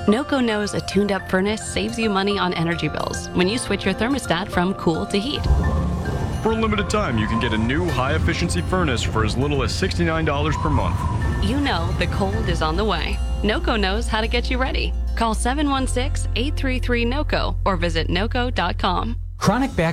NOCO knows a tuned-up furnace saves you money on energy bills when you switch your thermostat from cool to heat. For a limited time, you can get a new high-efficiency furnace for as little as $69 per month. You know the cold is on the way. NOCO knows how to get you ready. Call 716-833-NOCO or visit NOCO.com. Chronic back